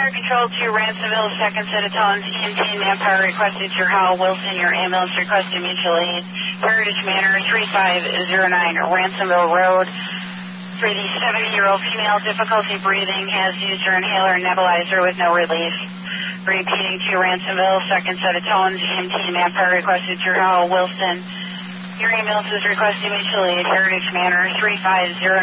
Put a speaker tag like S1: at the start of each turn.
S1: Fire Control to Ransomville, second set of tones, EMT manpower requested to Howell Wilson, your ambulance requested mutual aid, Heritage Manor 3509 Ransomville Road. For the 70-year-old female, difficulty breathing, has used her inhaler and nebulizer with no relief. Repeating to Ransomville, second set of tones, EMT manpower requested to Howell Wilson. Your ambulance is requesting mutual aid, Heritage Manor 3509.